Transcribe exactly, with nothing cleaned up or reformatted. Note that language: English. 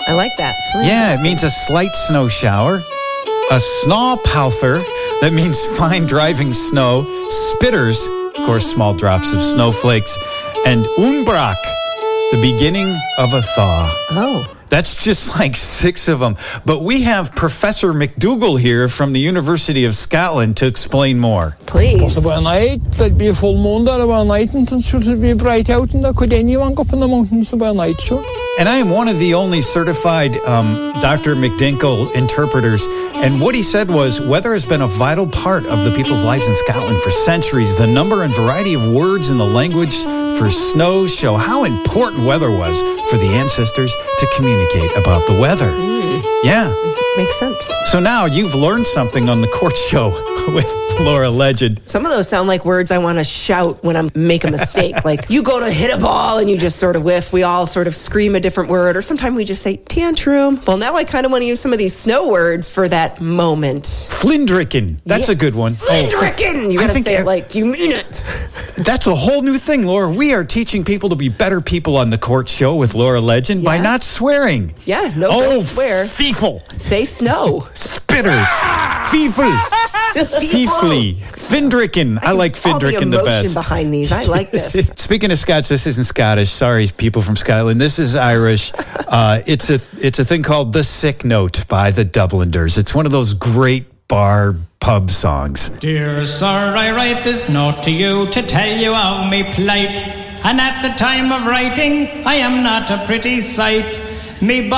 I like that. Yeah, it means a slight snow shower. A snowpowther, that means fine driving snow. Spitters, of course, small drops of snowflakes. And umbrak, the beginning of a thaw. Oh. That's just like six of them. But we have Professor McDougall here from the University of Scotland to explain more. Please. So by night, there'd be a full moon there about night, and it would be bright out, and there could anyone go up in the mountains by night, sure. And I am one of the only certified um, Doctor McDinkle interpreters. And what he said was, weather has been a vital part of the people's lives in Scotland for centuries. The number and variety of words in the language for snow show how important weather was for the ancestors to communicate about the weather. Mm. Yeah. Makes sense. So now you've learned something on the Court Show with Laura Legend. Some of those sound like words I want to shout when I make a mistake. Like, you go to hit a ball and you just sort of whiff. We all sort of scream a different word. Or sometimes we just say tantrum. Well, now I kind of want to use some of these snow words for that moment. Flindricken. That's yeah. a good one. Flindricken. Oh, you got to say it like you mean it. That's a whole new thing, Laura. We are teaching people to be better people on the Court Show with Laura Legend yeah. by not swearing. Yeah, no, oh, don't swear. Feefle. Say snow. Spitters. Feefle. Feefly. Findricken. I, I like Findricken the, the best. Behind these. I like this. Speaking of Scots, this isn't Scottish. Sorry, people from Scotland. This is Irish. Uh, it's a it's a thing called The Sick Note by the Dubliners. It's one of those great bar pub songs. Dear sir, I write this note to you to tell you of me plight. And at the time of writing, I am not a pretty sight. Me